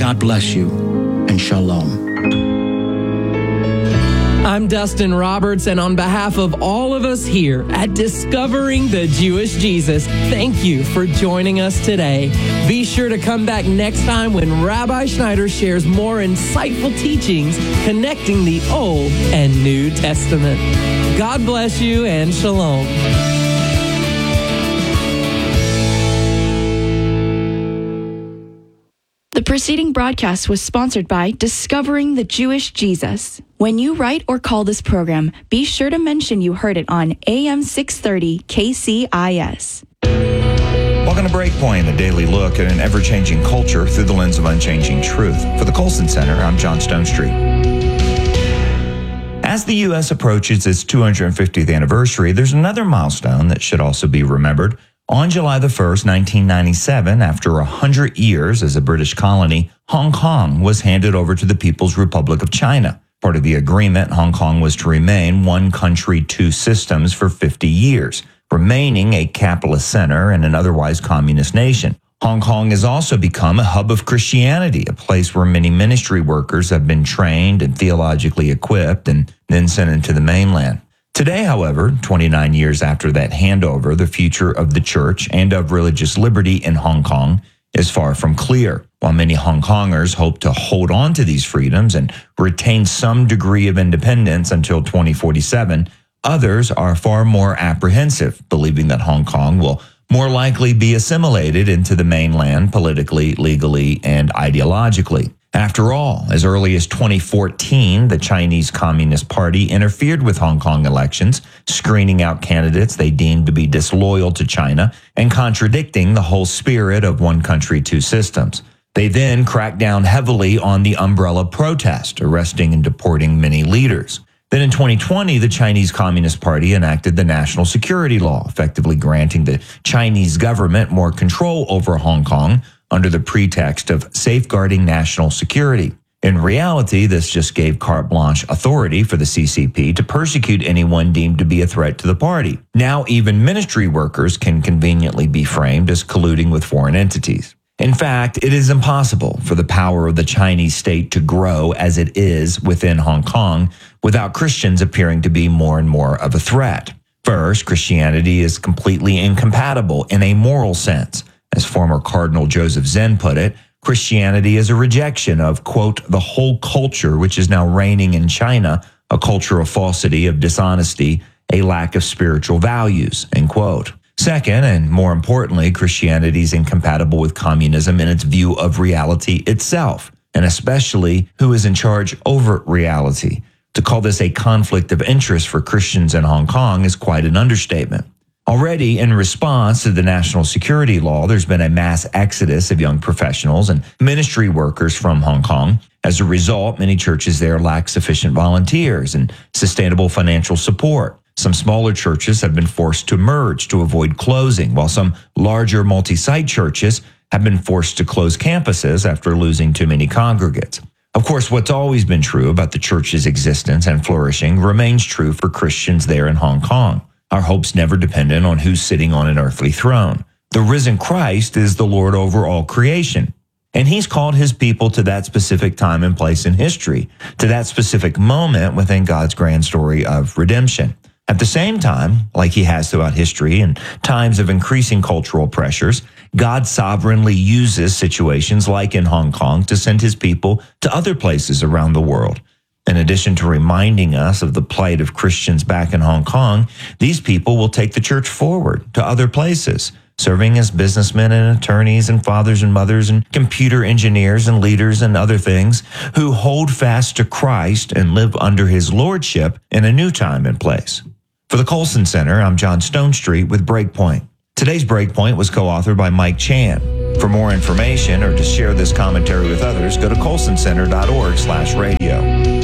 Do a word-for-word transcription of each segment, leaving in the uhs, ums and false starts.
God bless you, and shalom. I'm Dustin Roberts, and on behalf of all of us here at Discovering the Jewish Jesus, thank you for joining us today. Be sure to come back next time when Rabbi Schneider shares more insightful teachings connecting the Old and New Testament. God bless you and shalom. The preceding broadcast was sponsored by Discovering the Jewish Jesus. When you write or call this program, be sure to mention you heard it on A M six thirty K C I S. Welcome to Breakpoint, a daily look at an ever-changing culture through the lens of unchanging truth. For the Colson Center, I'm John Stonestreet. As the U S approaches its two hundred fiftieth anniversary, there's another milestone that should also be remembered. On July the first, nineteen ninety-seven, after one hundred years as a British colony, Hong Kong was handed over to the People's Republic of China. Part of the agreement, Hong Kong was to remain one country, two systems for fifty years, remaining a capitalist center in an otherwise communist nation. Hong Kong has also become a hub of Christianity, a place where many ministry workers have been trained and theologically equipped and then sent into the mainland. Today, however, twenty-nine years after that handover, the future of the church and of religious liberty in Hong Kong is far from clear. While many Hong Kongers hope to hold on to these freedoms and retain some degree of independence until twenty forty-seven, others are far more apprehensive, believing that Hong Kong will more likely be assimilated into the mainland politically, legally, and ideologically. After all, as early as twenty fourteen, the Chinese Communist Party interfered with Hong Kong elections, screening out candidates they deemed to be disloyal to China and contradicting the whole spirit of one country, two systems. They then cracked down heavily on the umbrella protest, arresting and deporting many leaders. Then in twenty twenty, the Chinese Communist Party enacted the National Security Law, effectively granting the Chinese government more control over Hong Kong under the pretext of safeguarding national security. In reality, this just gave carte blanche authority for the C C P to persecute anyone deemed to be a threat to the party. Now even ministry workers can conveniently be framed as colluding with foreign entities. In fact, it is impossible for the power of the Chinese state to grow as it is within Hong Kong without Christians appearing to be more and more of a threat. First, Christianity is completely incompatible in a moral sense. As former Cardinal Joseph Zen put it, Christianity is a rejection of, quote, the whole culture which is now reigning in China, a culture of falsity, of dishonesty, a lack of spiritual values, end quote. Second, and more importantly, Christianity is incompatible with communism in its view of reality itself, and especially who is in charge over reality. To call this a conflict of interest for Christians in Hong Kong is quite an understatement. Already, in response to the national security law, there's been a mass exodus of young professionals and ministry workers from Hong Kong. As a result, many churches there lack sufficient volunteers and sustainable financial support. Some smaller churches have been forced to merge to avoid closing, while some larger multi-site churches have been forced to close campuses after losing too many congregates. Of course, what's always been true about the church's existence and flourishing remains true for Christians there in Hong Kong. Our hope's never dependent on who's sitting on an earthly throne. The risen Christ is the Lord over all creation, and he's called his people to that specific time and place in history, to that specific moment within God's grand story of redemption. At the same time, like he has throughout history in times of increasing cultural pressures, God sovereignly uses situations like in Hong Kong to send his people to other places around the world. In addition to reminding us of the plight of Christians back in Hong Kong, these people will take the church forward to other places, serving as businessmen and attorneys and fathers and mothers and computer engineers and leaders and other things who hold fast to Christ and live under his lordship in a new time and place. For the Colson Center, I'm John Stonestreet with Breakpoint. Today's Breakpoint was co-authored by Mike Chan. For more information or to share this commentary with others, go to colson center dot org slash radio.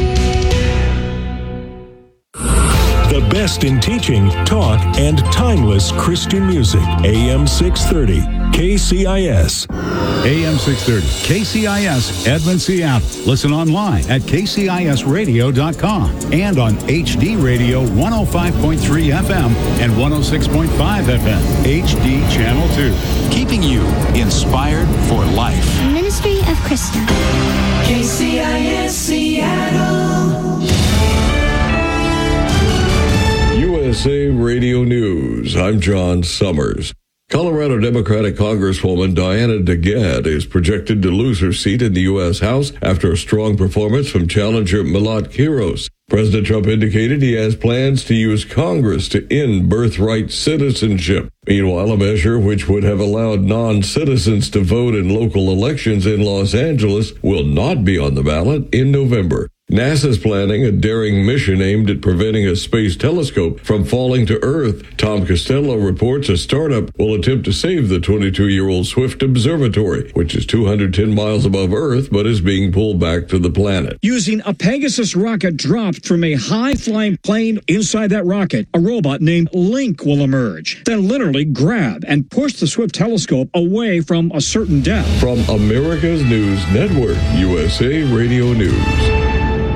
The best in teaching, talk, and timeless Christian music. A M six thirty, K C I S. A M six thirty, K C I S, Edmond, Seattle. Listen online at k c i s radio dot com and on H D Radio one oh five point three F M and one oh six point five F M, H D Channel two. Keeping you inspired for life. Ministry of Krista. K C I S Seattle. U S A Radio News. I'm John Summers. Colorado Democratic Congresswoman Diana DeGette is projected to lose her seat in the U S House after a strong performance from challenger Milat Kiros. President Trump indicated he has plans to use Congress to end birthright citizenship. Meanwhile, a measure which would have allowed non-citizens to vote in local elections in Los Angeles will not be on the ballot in November. NASA's planning a daring mission aimed at preventing a space telescope from falling to Earth. Tom Costello reports a startup will attempt to save the twenty-two-year-old Swift Observatory, which is two hundred ten miles above Earth but is being pulled back to the planet. Using a Pegasus rocket dropped from a high-flying plane, inside that rocket, a robot named Link will emerge. Then literally grab and push the Swift telescope away from a certain depth. From America's News Network, U S A Radio News.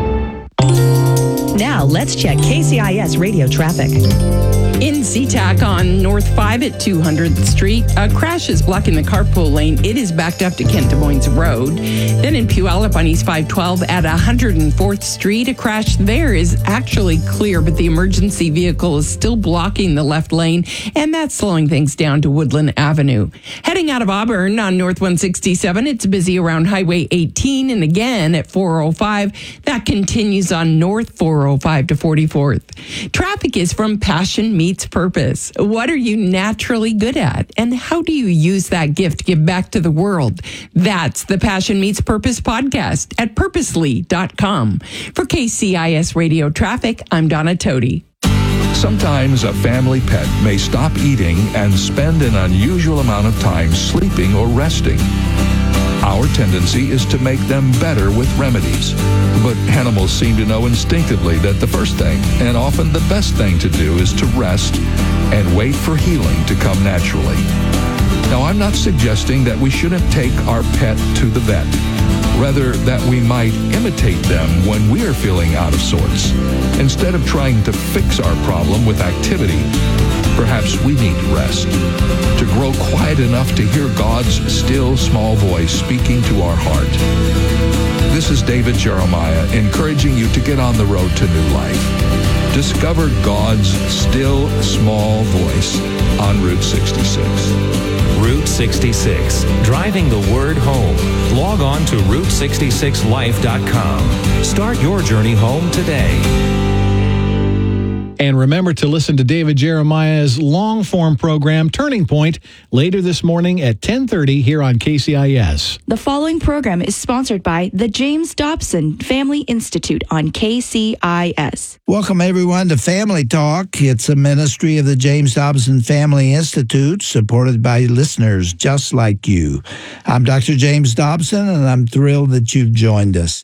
Now, let's check K C I S radio traffic. In SeaTac on North five at two hundredth Street, a crash is blocking the carpool lane. It is backed up to Kent Des Moines Road. Then in Puyallup on East five twelve at one hundred fourth Street, a crash there is actually clear, but the emergency vehicle is still blocking the left lane, and that's slowing things down to Woodland Avenue. Heading out of Auburn on North one sixty-seven, it's busy around Highway eighteen, and again at four oh five. That continues on North four oh five to forty-fourth. Traffic is from Passion Meets Purpose. What are you naturally good at? And how do you use that gift to give back to the world? That's the Passion Meets Purpose podcast at purposely dot com. For K C I S Radio Traffic, I'm Donna Toti. Sometimes a family pet may stop eating and spend an unusual amount of time sleeping or resting. Our tendency is to make them better with remedies. But animals seem to know instinctively that the first thing, and often the best thing to do, is to rest and wait for healing to come naturally. Now, I'm not suggesting that we shouldn't take our pet to the vet. Rather, that we might imitate them when we're feeling out of sorts. Instead of trying to fix our problem with activity, perhaps we need rest. To grow quiet enough to hear God's still small voice speaking to our heart. This is David Jeremiah encouraging you to get on the road to new life. Discover God's still small voice on Route sixty-six. Route sixty-six, driving the word home. Log on to route sixty-six life dot com. Start your journey home today. And remember to listen to David Jeremiah's long-form program, Turning Point, later this morning at ten thirty here on K C I S. The following program is sponsored by the James Dobson Family Institute on K C I S. Welcome, everyone, to Family Talk. It's a ministry of the James Dobson Family Institute, supported by listeners just like you. I'm Doctor James Dobson, and I'm thrilled that you've joined us.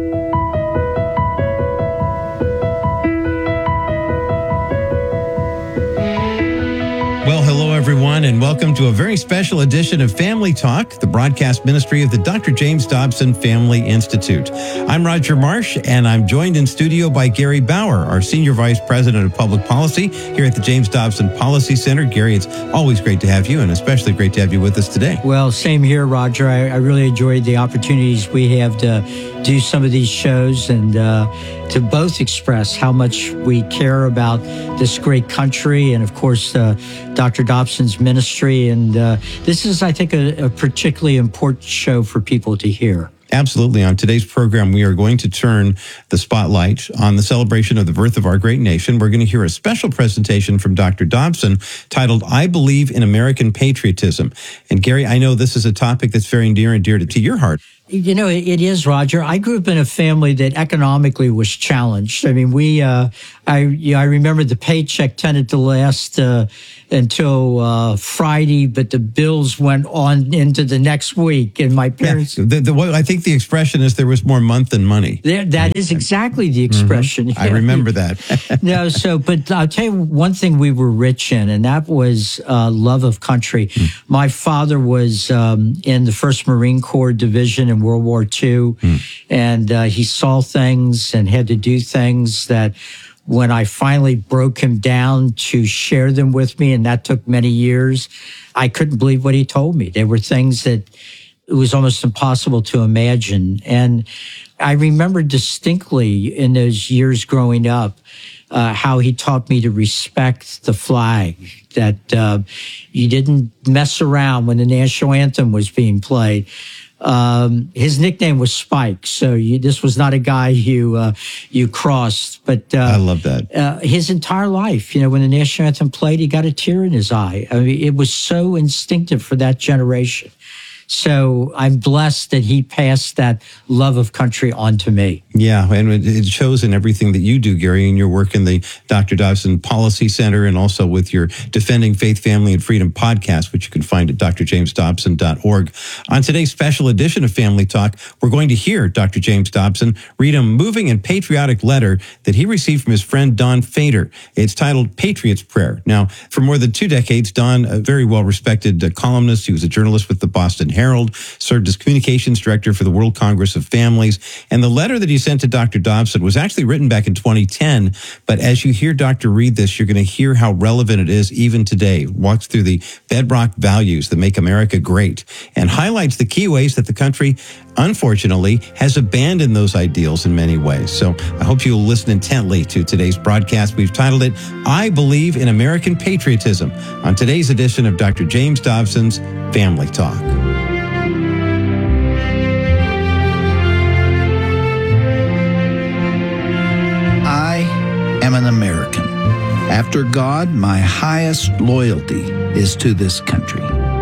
Well, hello, everyone, and welcome to a very special edition of Family Talk, the broadcast ministry of the Doctor James Dobson Family Institute. I'm Roger Marsh, and I'm joined in studio by Gary Bauer, our Senior Vice President of Public Policy here at the James Dobson Policy Center. Gary, it's always great to have you, and especially great to have you with us today. Well, same here, Roger. I, I really enjoyed the opportunities we have to do some of these shows and uh, to both express how much we care about this great country and, of course, uh, Doctor Dobson's ministry. And uh, this is, I think, a, a particularly important show for people to hear. Absolutely. On today's program, we are going to turn the spotlight on the celebration of the birth of our great nation. We're going to hear a special presentation from Doctor Dobson titled, I Believe in American Patriotism. And Gary, I know this is a topic that's very near and dear to, to your heart. You know, it, it is, Roger. I grew up in a family that economically was challenged. I mean, we, uh, I, you know, I remember the paycheck tended to last uh, until uh, Friday, but the bills went on into the next week. And my parents, yeah, the, the, what, I think the expression is there was more month than money. There, that is exactly the expression. Mm-hmm. I remember that. No, so, but I'll tell you one thing we were rich in, and that was uh, love of country. Mm. My father was um, in the First Marine Corps Division in World War Two, mm. and uh, he saw things and had to do things that when I finally broke him down to share them with me, and that took many years, I couldn't believe what he told me. There were things that it was almost impossible to imagine. And I remember distinctly in those years growing up, uh, how he taught me to respect the flag, that uh, you didn't mess around when the national anthem was being played. Um, his nickname was Spike, so you, this was not a guy you uh, you crossed. But uh, I love that. Uh, his entire life, you know, when the national anthem played, he got a tear in his eye. I mean, it was so instinctive for that generation. So I'm blessed that he passed that love of country on to me. Yeah, and it shows in everything that you do, Gary, in your work in the Doctor Dobson Policy Center and also with your Defending Faith, Family, and Freedom podcast, which you can find at d r james dobson dot org. On today's special edition of Family Talk, we're going to hear Doctor James Dobson read a moving and patriotic letter that he received from his friend Don Fader. It's titled Patriot's Prayer. Now, for more than two decades, Don, a very well-respected uh, columnist, he was a journalist with the Boston Herald, served as communications director for the World Congress of Families, and the letter that he sent to Doctor Dobson was actually written back in twenty ten, but as you hear Doctor read this, you're going to hear how relevant it is even today. Walks through the bedrock values that make America great and highlights the key ways that the country, unfortunately, has abandoned those ideals in many ways. So I hope you'll listen intently to today's broadcast. We've titled it, I Believe in American Patriotism, on today's edition of Doctor James Dobson's Family Talk. I am an American. After God, my highest loyalty is to this country.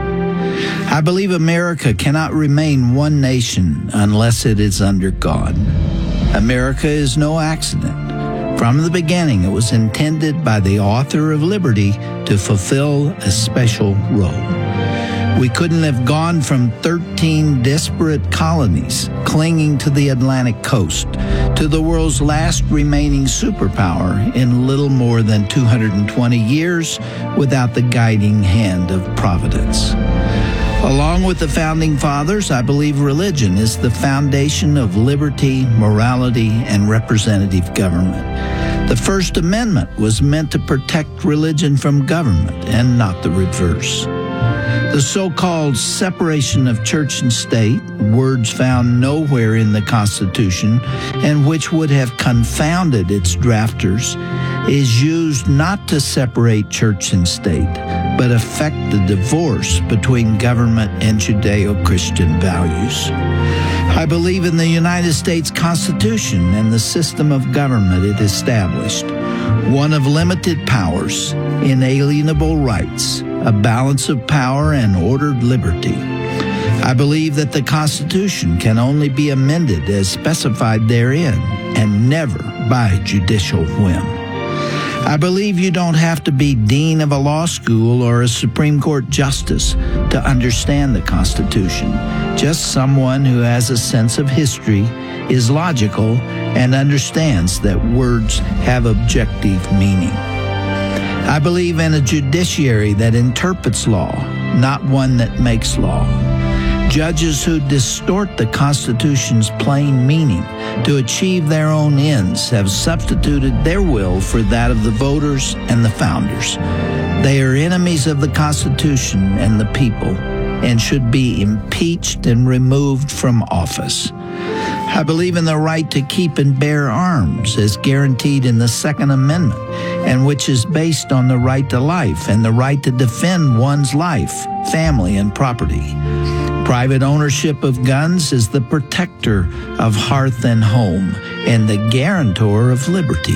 I believe America cannot remain one nation unless it is under God. America is no accident. From the beginning, it was intended by the author of liberty to fulfill a special role. We couldn't have gone from thirteen disparate colonies clinging to the Atlantic coast to the world's last remaining superpower in little more than two hundred twenty years without the guiding hand of Providence. Along with the Founding Fathers, I believe religion is the foundation of liberty, morality, and representative government. The First Amendment was meant to protect religion from government and not the reverse. The so-called separation of church and state, words found nowhere in the Constitution and which would have confounded its drafters, is used not to separate church and state, but effect the divorce between government and Judeo-Christian values. I believe in the United States Constitution and the system of government it established, one of limited powers, inalienable rights, a balance of power, and ordered liberty. I believe that the Constitution can only be amended as specified therein, and never by judicial whim. I believe you don't have to be dean of a law school or a Supreme Court justice to understand the Constitution. Just someone who has a sense of history, is logical, and understands that words have objective meaning. I believe in a judiciary that interprets law, not one that makes law. Judges who distort the Constitution's plain meaning to achieve their own ends have substituted their will for that of the voters and the founders. They are enemies of the Constitution and the people and should be impeached and removed from office. I believe in the right to keep and bear arms as guaranteed in the Second Amendment, and which is based on the right to life and the right to defend one's life, family, and property. Private ownership of guns is the protector of hearth and home and the guarantor of liberty.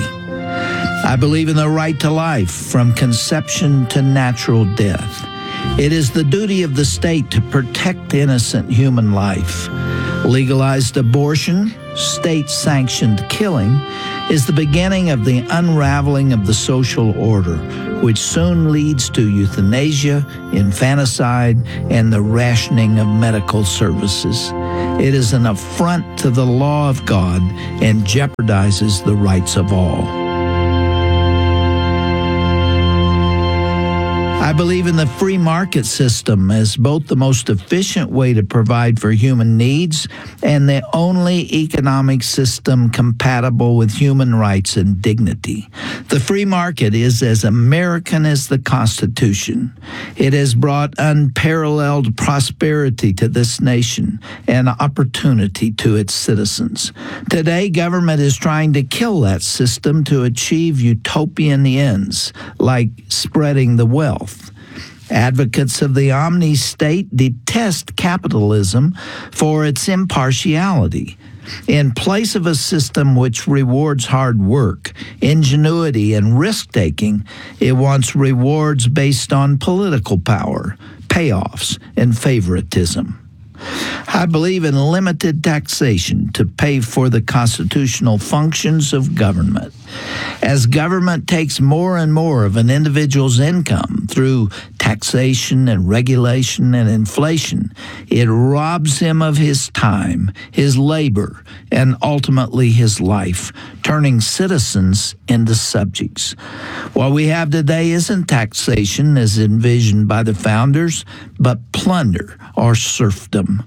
I believe in the right to life from conception to natural death. It is the duty of the state to protect innocent human life. Legalized abortion, state-sanctioned killing, is the beginning of the unraveling of the social order, which soon leads to euthanasia, infanticide, and the rationing of medical services. It is an affront to the law of God and jeopardizes the rights of all. I believe in the free market system as both the most efficient way to provide for human needs and the only economic system compatible with human rights and dignity. The free market is as American as the Constitution. It has brought unparalleled prosperity to this nation and opportunity to its citizens. Today, government is trying to kill that system to achieve utopian ends, like spreading the wealth. Advocates of the omni-state detest capitalism for its impartiality. In place of a system which rewards hard work, ingenuity, and risk-taking, it wants rewards based on political power, payoffs, and favoritism. I believe in limited taxation to pay for the constitutional functions of government. As government takes more and more of an individual's income through taxation and regulation and inflation, it robs him of his time, his labor, and ultimately his life, turning citizens into subjects. What we have today isn't taxation as envisioned by the founders, but plunder or serfdom.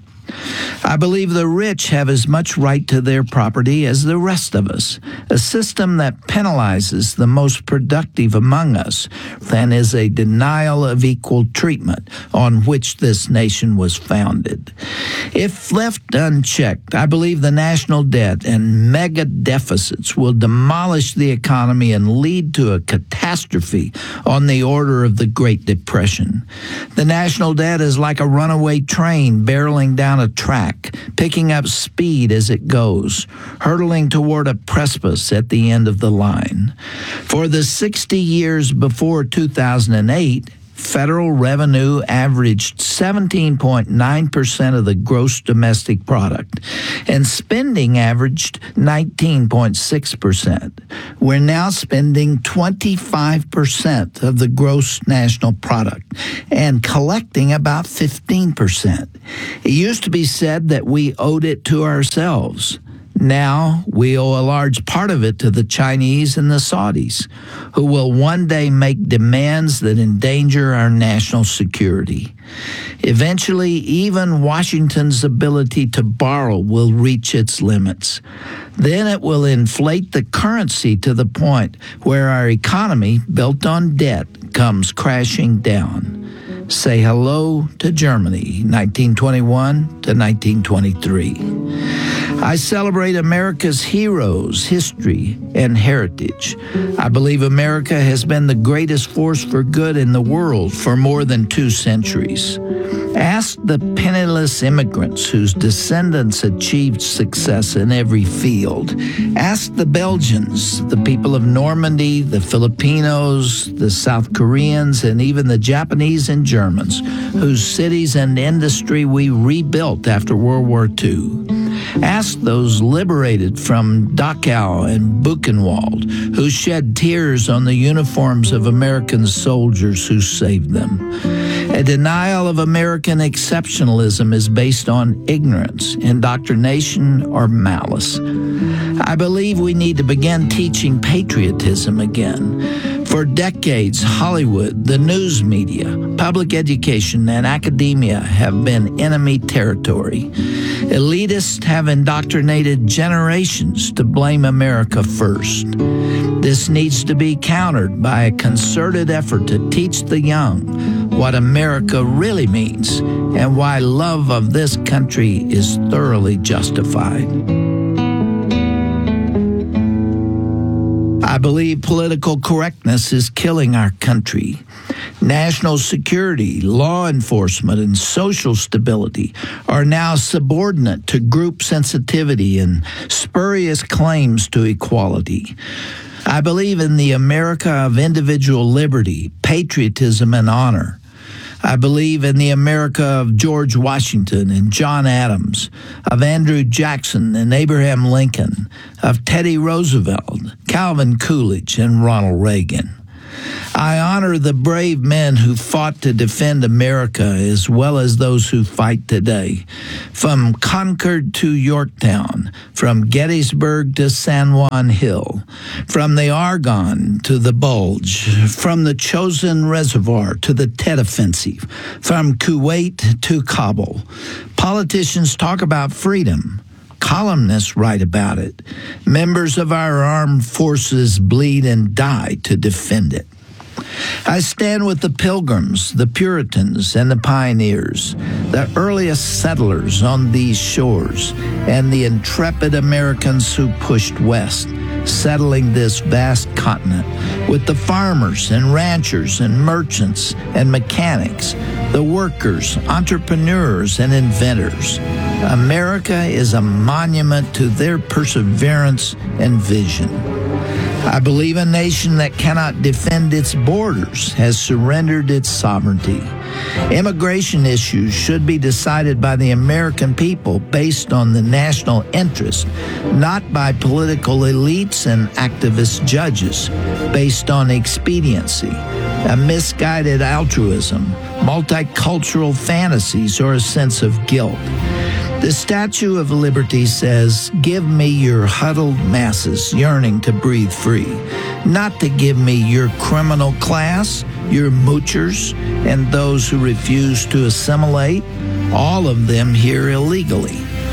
I believe the rich have as much right to their property as the rest of us, a system that penalizes the most productive among us and is a denial of equal treatment on which this nation was founded. If left unchecked, I believe the national debt and mega deficits will demolish the economy and lead to a catastrophe on the order of the Great Depression. The national debt is like a runaway train barreling down a track, picking up speed as it goes, hurtling toward a precipice at the end of the line. For the sixty years before two thousand eight, federal revenue averaged seventeen point nine percent of the gross domestic product, and spending averaged nineteen point six percent. We're now spending twenty-five percent of the gross national product and collecting about fifteen percent. It used to be said that we owed it to ourselves. Now we owe a large part of it to the Chinese and the Saudis, who will one day make demands that endanger our national security. Eventually, even Washington's ability to borrow will reach its limits. Then it will inflate the currency to the point where our economy, built on debt, comes crashing down. Say hello to Germany, nineteen twenty-one to nineteen twenty-three. I celebrate America's heroes, history, and heritage. I believe America has been the greatest force for good in the world for more than two centuries. Ask the penniless immigrants whose descendants achieved success in every field. Ask the Belgians, the people of Normandy, the Filipinos, the South Koreans, and even the Japanese and Germans, whose cities and industry we rebuilt after World War Two. Ask those liberated from Dachau and Buchenwald, who shed tears on the uniforms of American soldiers who saved them. A denial of American exceptionalism is based on ignorance, indoctrination, or malice. I believe we need to begin teaching patriotism again. For decades, Hollywood, the news media, public education, and academia have been enemy territory. Elitists have indoctrinated generations to blame America first. This needs to be countered by a concerted effort to teach the young what America really means and why love of this country is thoroughly justified. I believe political correctness is killing our country. National security, law enforcement, and social stability are now subordinate to group sensitivity and spurious claims to equality. I believe in the America of individual liberty, patriotism, and honor. I believe in the America of George Washington and John Adams, of Andrew Jackson and Abraham Lincoln, of Teddy Roosevelt, Calvin Coolidge, and Ronald Reagan. I honor the brave men who fought to defend America as well as those who fight today. From Concord to Yorktown, from Gettysburg to San Juan Hill, from the Argonne to the Bulge, from the Chosin Reservoir to the Tet Offensive, from Kuwait to Kabul. Politicians talk about freedom. Columnists write about it. Members of our armed forces bleed and die to defend it. I stand with the Pilgrims, the Puritans, and the pioneers, the earliest settlers on these shores, and the intrepid Americans who pushed west, settling this vast continent, with the farmers and ranchers and merchants and mechanics, the workers, entrepreneurs, and inventors. America is a monument to their perseverance and vision. I believe a nation that cannot defend its borders has surrendered its sovereignty. Immigration issues should be decided by the American people based on the national interest, not by political elites and activist judges based on expediency, a misguided altruism, multicultural fantasies, or a sense of guilt. The Statue of Liberty says, "Give me your huddled masses yearning to breathe free," not to give me your criminal class, your moochers, and those who refuse to assimilate, all of them here illegally.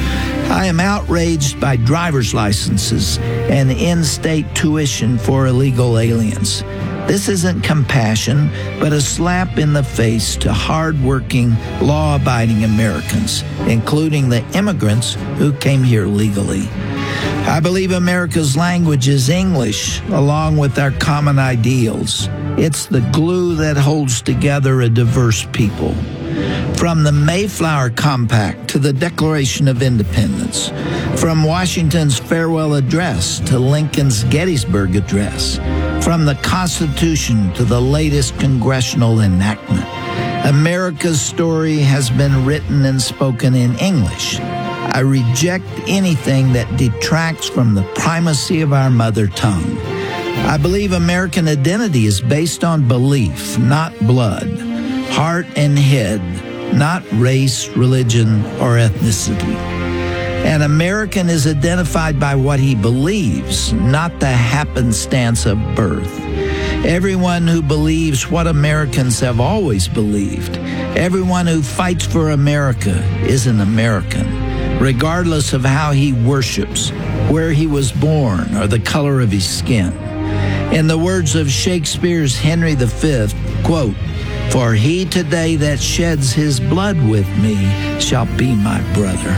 I am outraged by driver's licenses and in-state tuition for illegal aliens. This isn't compassion, but a slap in the face to hard-working, law-abiding Americans, including the immigrants who came here legally. I believe America's language is English, along with our common ideals. It's the glue that holds together a diverse people. From the Mayflower Compact to the Declaration of Independence, from Washington's farewell address to Lincoln's Gettysburg Address, from the Constitution to the latest congressional enactment, America's story has been written and spoken in English. I reject anything that detracts from the primacy of our mother tongue. I believe American identity is based on belief, not blood, heart and head, not race, religion, or ethnicity. An American is identified by what he believes, not the happenstance of birth. Everyone who believes what Americans have always believed, everyone who fights for America is an American, regardless of how he worships, where he was born, or the color of his skin. In the words of Shakespeare's Henry the Fifth, quote, "For he today that sheds his blood with me shall be my brother."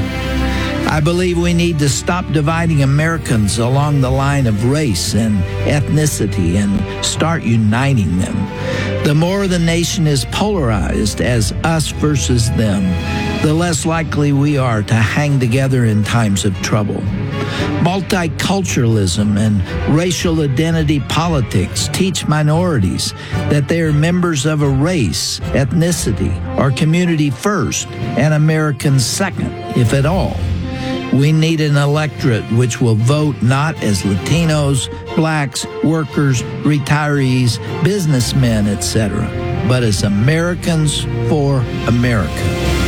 I believe we need to stop dividing Americans along the line of race and ethnicity and start uniting them. The more the nation is polarized as us versus them, the less likely we are to hang together in times of trouble. Multiculturalism and racial identity politics teach minorities that they are members of a race, ethnicity, or community first, and Americans second, if at all. We need an electorate which will vote not as Latinos, blacks, workers, retirees, businessmen, et cetera, but as Americans for America.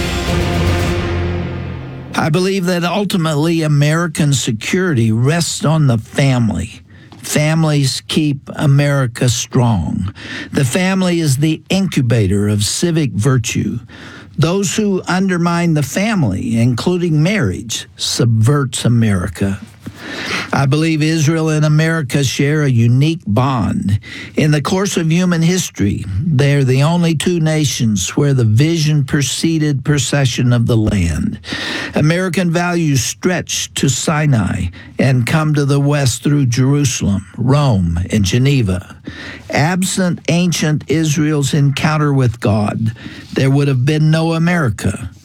I believe that ultimately American security rests on the family. Families keep America strong. The family is the incubator of civic virtue. Those who undermine the family, including marriage, subverts America. I believe Israel and America share a unique bond. In the course of human history, they are the only two nations where the vision preceded possession of the land. American values stretch to Sinai and come to the west through Jerusalem, Rome, and Geneva. Absent ancient Israel's encounter with God, there would have been no America.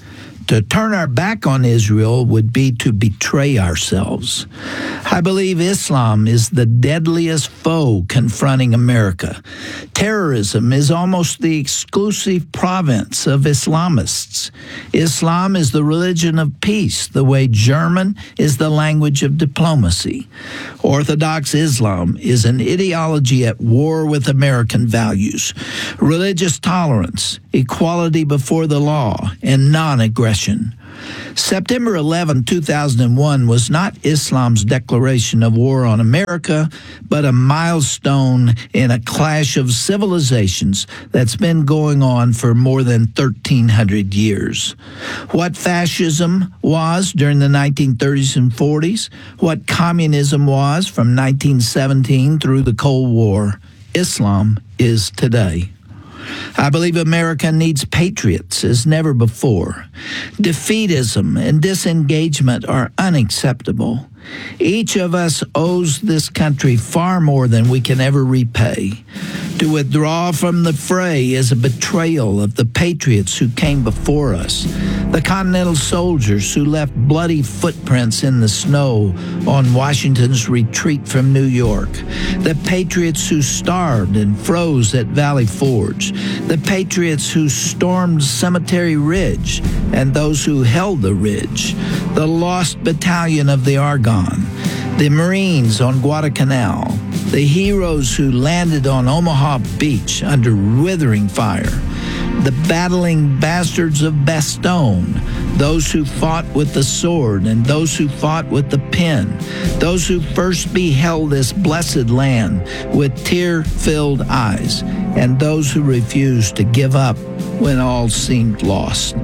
To turn our back on Israel would be to betray ourselves. I believe Islam is the deadliest foe confronting America. Terrorism is almost the exclusive province of Islamists. Islam is the religion of peace, the way German is the language of diplomacy. Orthodox Islam is an ideology at war with American values, religious tolerance, equality before the law, and non-aggression. September eleventh, two thousand one was not Islam's declaration of war on America, but a milestone in a clash of civilizations that's been going on for more than thirteen hundred years. What fascism was during the nineteen thirties and forties, what communism was from nineteen seventeen through the Cold War, Islam is today. I believe America needs patriots as never before. Defeatism and disengagement are unacceptable. Each of us owes this country far more than we can ever repay. To withdraw from the fray is a betrayal of the patriots who came before us, the Continental soldiers who left bloody footprints in the snow on Washington's retreat from New York, the patriots who starved and froze at Valley Forge, the patriots who stormed Cemetery Ridge and those who held the ridge, the lost battalion of the Argonne, the Marines on Guadalcanal, the heroes who landed on Omaha Beach under withering fire, the battling bastards of Bastogne, those who fought with the sword and those who fought with the pen, those who first beheld this blessed land with tear-filled eyes, and those who refused to give up when all seemed lost.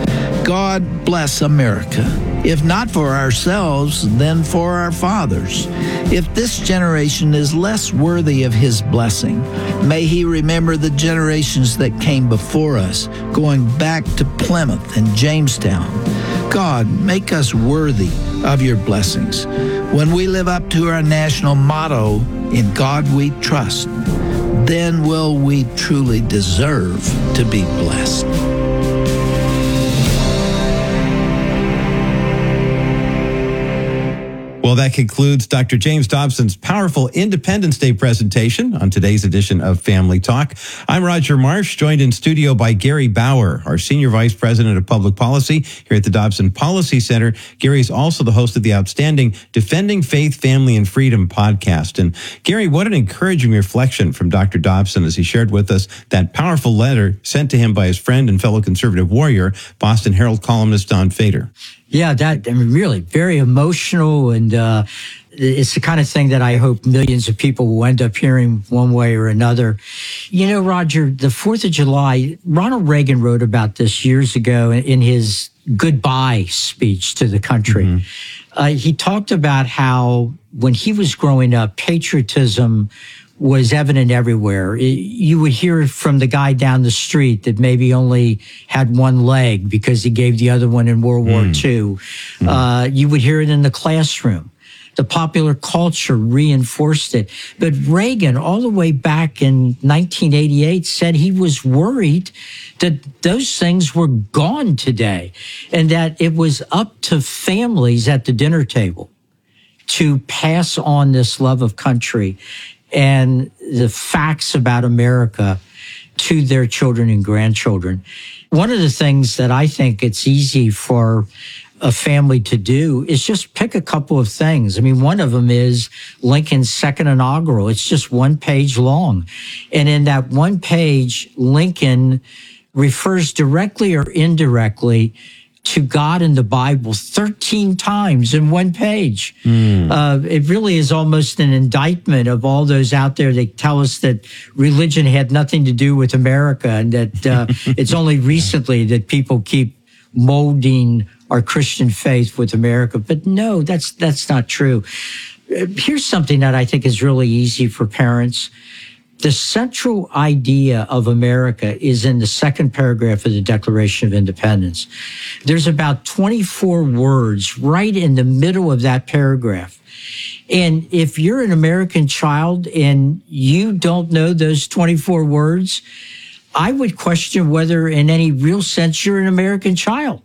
God bless America. If not for ourselves, then for our fathers. If this generation is less worthy of his blessing, may he remember the generations that came before us, going back to Plymouth and Jamestown. God, make us worthy of your blessings. When we live up to our national motto, "In God we trust," then will we truly deserve to be blessed. Well, that concludes Doctor James Dobson's powerful Independence Day presentation on today's edition of Family Talk. I'm Roger Marsh, joined in studio by Gary Bauer, our Senior Vice President of Public Policy here at the Dobson Policy Center. Gary is also the host of the outstanding Defending Faith, Family, and Freedom podcast. And Gary, what an encouraging reflection from Doctor Dobson as he shared with us that powerful letter sent to him by his friend and fellow conservative warrior, Boston Herald columnist Don Fader. Yeah, that I mean, really very emotional, and uh, it's the kind of thing that I hope millions of people will end up hearing one way or another. You know, Roger, the fourth of July, Ronald Reagan wrote about this years ago in his goodbye speech to the country. Mm-hmm. Uh, he talked about how when he was growing up, patriotism was evident everywhere. You would hear it from the guy down the street that maybe only had one leg because he gave the other one in World mm. War Two. Mm. Uh, you would hear it in the classroom. The popular culture reinforced it. But Reagan, all the way back in nineteen eighty-eight, said he was worried that those things were gone today and that it was up to families at the dinner table to pass on this love of country and the facts about America to their children and grandchildren. One of the things that I think it's easy for a family to do is just pick a couple of things. I mean, one of them is Lincoln's second inaugural. It's just one page long. And in that one page, Lincoln refers directly or indirectly to God in the Bible thirteen times in one page. Mm. Uh, it really is almost an indictment of all those out there that tell us that religion had nothing to do with America and that uh, it's only recently that people keep molding our Christian faith with America. But no, that's that's not true. Here's something that I think is really easy for parents. The central idea of America is in the second paragraph of the Declaration of Independence. There's about twenty-four words right in the middle of that paragraph. And if you're an American child and you don't know those twenty-four words, I would question whether in any real sense you're an American child.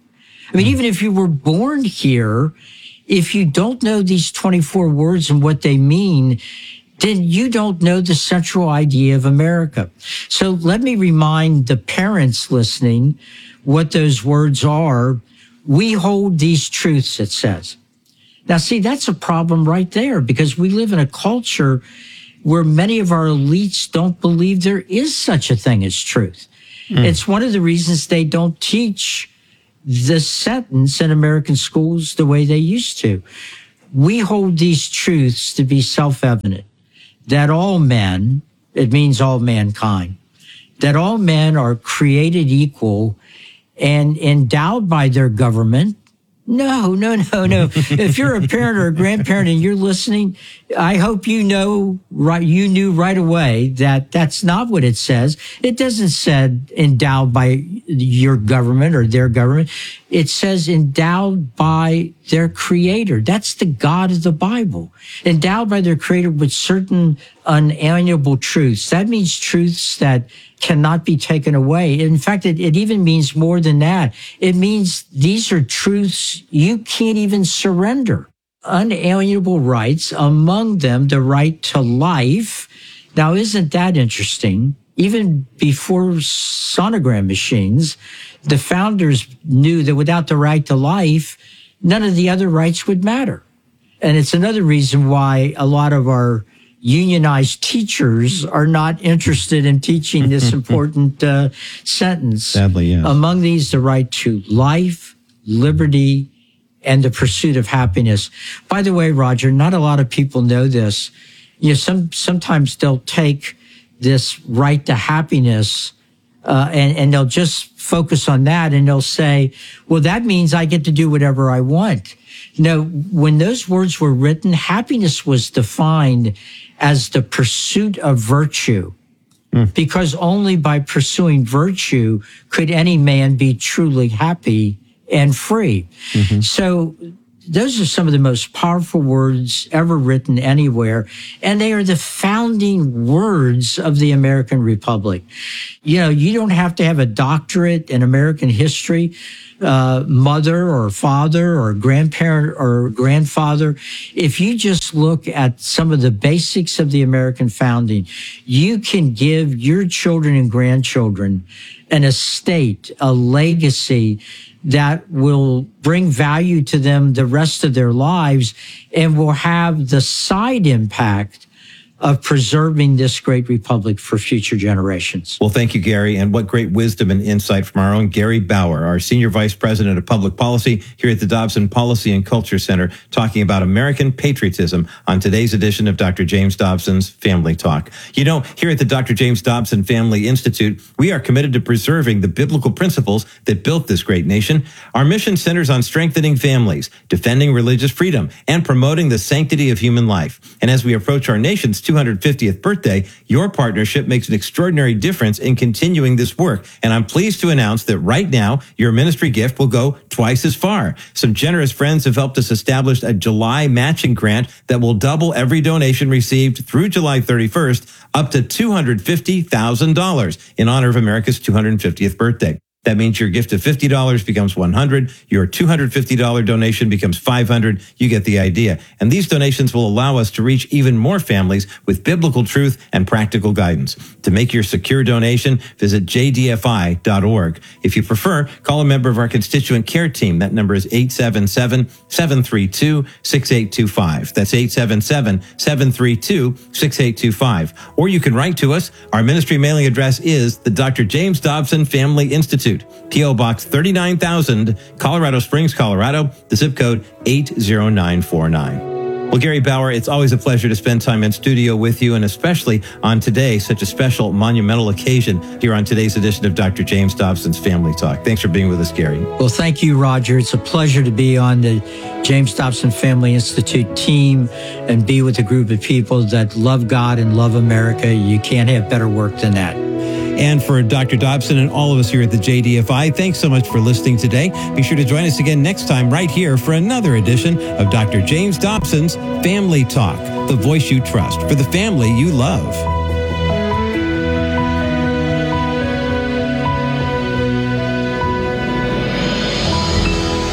I mean, even if you were born here, if you don't know these twenty-four words and what they mean, then you don't know the central idea of America. So let me remind the parents listening what those words are. We hold these truths, it says. Now, see, that's a problem right there, because we live in a culture where many of our elites don't believe there is such a thing as truth. Mm. It's one of the reasons they don't teach this sentence in American schools the way they used to. We hold these truths to be self-evident, that all men, it means all mankind, that all men are created equal and endowed by their government. No, no, no, no. If you're a parent or a grandparent and you're listening, I hope you know, right, you knew right away that that's not what it says. It doesn't say endowed by your government or their government. It says endowed by their creator. That's the God of the Bible. Endowed by their creator with certain unalienable truths. That means truths that cannot be taken away. In fact, it, it even means more than that. It means these are truths you can't even surrender. Unalienable rights, among them the right to life. Now, isn't that interesting? Even before sonogram machines, the founders knew that without the right to life, none of the other rights would matter. And it's another reason why a lot of our unionized teachers are not interested in teaching this important uh, sentence. Sadly, yes. Among these, the right to life, liberty, and the pursuit of happiness. By the way, Roger, not a lot of people know this. You know, some sometimes they'll take this right to happiness uh, and, and they'll just focus on that, and they'll say, well, that means I get to do whatever I want. No, when those words were written, happiness was defined as the pursuit of virtue, mm. because only by pursuing virtue could any man be truly happy and free. Mm-hmm. So those are some of the most powerful words ever written anywhere, and they are the founding words of the American Republic. You know, you don't have to have a doctorate in American history, uh, mother or father or grandparent or grandfather. If you just look at some of the basics of the American founding, you can give your children and grandchildren an estate, a legacy that will bring value to them the rest of their lives and will have the side impact of preserving this great republic for future generations. Well, thank you, Gary. And what great wisdom and insight from our own Gary Bauer, our Senior Vice President of Public Policy here at the Dobson Policy and Culture Center, talking about American patriotism on today's edition of Doctor James Dobson's Family Talk. You know, here at the Doctor James Dobson Family Institute, we are committed to preserving the biblical principles that built this great nation. Our mission centers on strengthening families, defending religious freedom, and promoting the sanctity of human life. And as we approach our nation's two hundred fiftieth birthday, your partnership makes an extraordinary difference in continuing this work. And I'm pleased to announce that right now, your ministry gift will go twice as far. Some generous friends have helped us establish a July matching grant that will double every donation received through July thirty-first, up to two hundred fifty thousand dollars in honor of America's two hundred fiftieth birthday. That means your gift of fifty dollars becomes one hundred dollars. Your two hundred fifty dollars donation becomes five hundred dollars. You get the idea. And these donations will allow us to reach even more families with biblical truth and practical guidance. To make your secure donation, visit j d f i dot org. If you prefer, call a member of our constituent care team. That number is eight seven seven, seven three two, six eight two five. That's eight seven seven, seven three two, six eight two five. Or you can write to us. Our ministry mailing address is the Doctor James Dobson Family Institute, P O Box thirty-nine thousand, Colorado Springs, Colorado, the zip code eight zero nine four nine. Well, Gary Bauer, it's always a pleasure to spend time in studio with you, and especially on today, such a special, monumental occasion here on today's edition of Doctor James Dobson's Family Talk. Thanks for being with us, Gary. Well, thank you, Roger. It's a pleasure to be on the James Dobson Family Institute team and be with a group of people that love God and love America. You can't have better work than that. And for Doctor Dobson and all of us here at the J D F I, thanks so much for listening today. Be sure to join us again next time right here for another edition of Doctor James Dobson's Family Talk, the voice you trust for the family you love.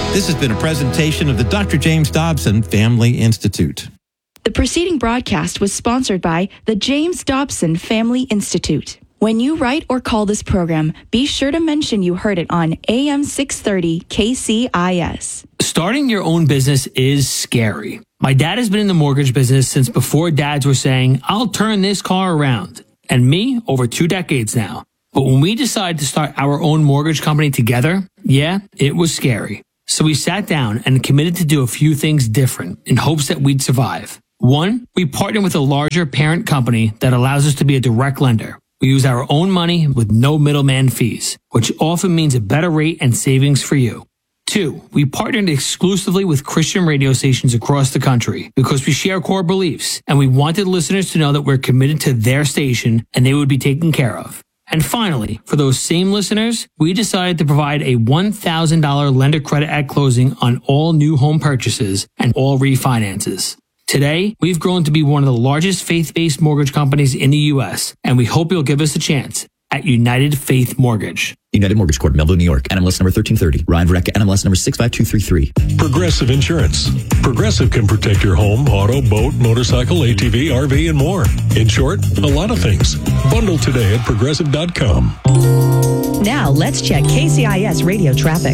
This has been a presentation of the Doctor James Dobson Family Institute. The preceding broadcast was sponsored by the James Dobson Family Institute. When you write or call this program, be sure to mention you heard it on A M six thirty K C I S. Starting your own business is scary. My dad has been in the mortgage business since before dads were saying, I'll turn this car around. And me, over two decades now. But when we decided to start our own mortgage company together, yeah, it was scary. So we sat down and committed to do a few things different in hopes that we'd survive. One, we partnered with a larger parent company that allows us to be a direct lender. We use our own money with no middleman fees, which often means a better rate and savings for you. Two, we partnered exclusively with Christian radio stations across the country because we share core beliefs and we wanted listeners to know that we're committed to their station and they would be taken care of. And finally, for those same listeners, we decided to provide a one thousand dollars lender credit at closing on all new home purchases and all refinances. Today, we've grown to be one of the largest faith-based mortgage companies in the U S, and we hope you'll give us a chance at United Faith Mortgage. United Mortgage Corp, Melville, New York. N M L S number thirteen thirty. Ryan Vreck, N M L S number six five two three three. Progressive Insurance. Progressive can protect your home, auto, boat, motorcycle, A T V, R V, and more. In short, a lot of things. Bundle today at progressive dot com. Now let's check K C I S radio traffic.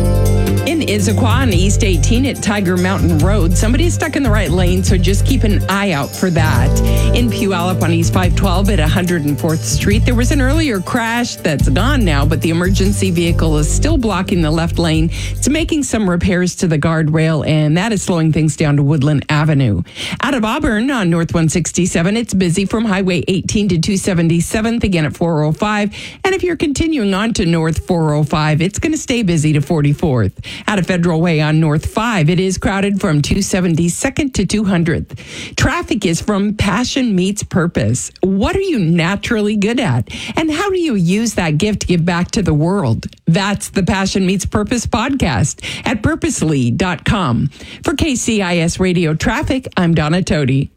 In Issaquah on East eighteen at Tiger Mountain Road, somebody's stuck in the right lane, so just keep an eye out for that. In Puyallup on East five twelve at one hundred fourth Street, there was an earlier crash that's gone now, but the emergency vehicle is still blocking the left lane. It's making some repairs to the guardrail, and that is slowing things down to Woodland Avenue. Out of Auburn on North one sixty-seven, it's busy from Highway eighteen to two seventy-seventh, again at four oh five. And if you're continuing on to North four oh five, it's going to stay busy to forty-fourth. Out of Federal Way on North five, it is crowded from two seventy-second to two hundredth. Traffic is from Passion Meets Purpose. What are you naturally good at? And how do you use that gift to give back to the world? That's the Passion Meets Purpose podcast at purposely dot com. For K C I S Radio Traffic, I'm Donna Toti.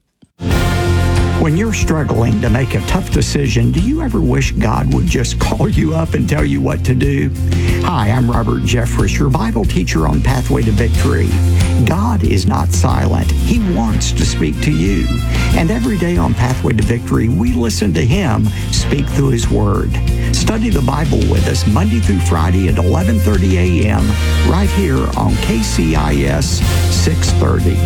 When you're struggling to make a tough decision, do you ever wish God would just call you up and tell you what to do? Hi, I'm Robert Jeffress, your Bible teacher on Pathway to Victory. God is not silent. He wants to speak to you. And every day on Pathway to Victory, we listen to Him speak through His Word. Study the Bible with us Monday through Friday at eleven thirty a.m. right here on K C I S six thirty.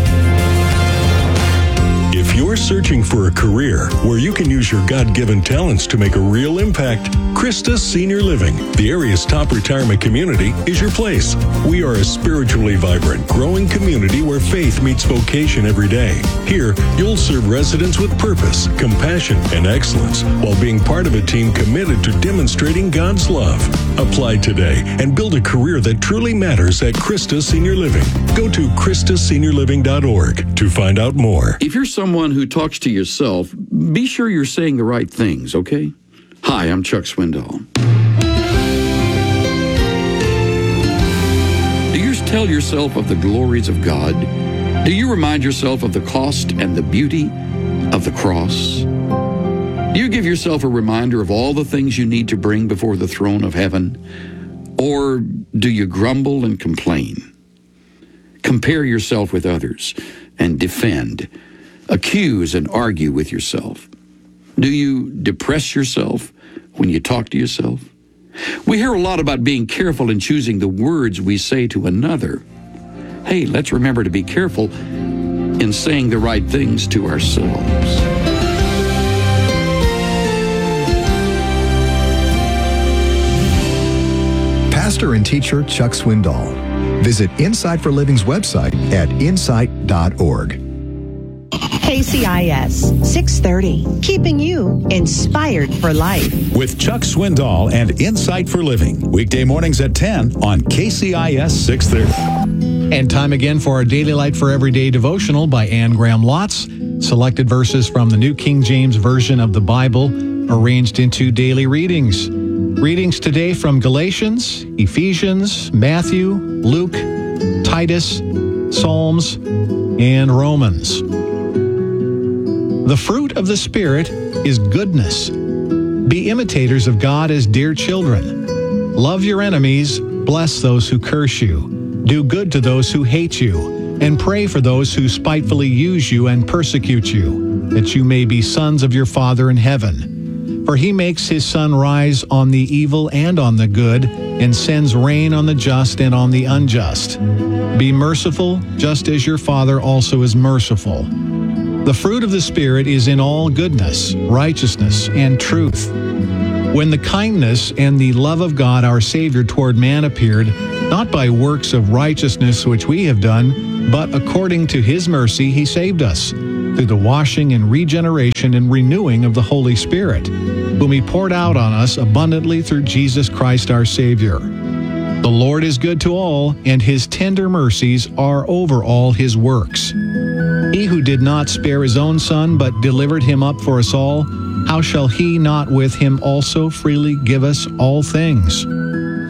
If you're searching for a career where you can use your God-given talents to make a real impact, Christus Senior Living, the area's top retirement community, is your place. We are a spiritually vibrant, growing community where faith meets vocation every day. Here, you'll serve residents with purpose, compassion, and excellence while being part of a team committed to demonstrating God's love. Apply today and build a career that truly matters at Christus Senior Living. Go to christus senior living dot org to find out more. If you're someone who talks to yourself, be sure you're saying the right things, okay? Hi, I'm Chuck Swindoll. Do you tell yourself of the glories of God? Do you remind yourself of the cost and the beauty of the cross? Do you give yourself a reminder of all the things you need to bring before the throne of heaven? Or do you grumble and complain? Compare yourself with others and defend. Accuse and argue with yourself. Do you depress yourself when you talk to yourself? We hear a lot about being careful in choosing the words we say to another. Hey, let's remember to be careful in saying the right things to ourselves. Pastor and teacher Chuck Swindoll. Visit Insight for Living's website at insight dot org. K C I S six thirty, keeping you inspired for life. With Chuck Swindoll and Insight for Living. Weekday mornings at ten on K C I S six thirty. And time again for our Daily Light for Everyday devotional by Anne Graham Lotz. Selected verses from the New King James Version of the Bible, arranged into daily readings. Readings today from Galatians, Ephesians, Matthew, Luke, Titus, Psalms, and Romans. The fruit of the Spirit is goodness. Be imitators of God as dear children. Love your enemies, bless those who curse you. Do good to those who hate you, and pray for those who spitefully use you and persecute you, that you may be sons of your Father in heaven. For he makes his sun rise on the evil and on the good, and sends rain on the just and on the unjust. Be merciful, just as your Father also is merciful. The fruit of the Spirit is in all goodness, righteousness, and truth. When the kindness and the love of God our Savior toward man appeared, not by works of righteousness which we have done, but according to his mercy he saved us, through the washing and regeneration and renewing of the Holy Spirit, whom he poured out on us abundantly through Jesus Christ our Savior. The Lord is good to all, and his tender mercies are over all his works. He who did not spare his own Son, but delivered him up for us all, how shall he not with him also freely give us all things?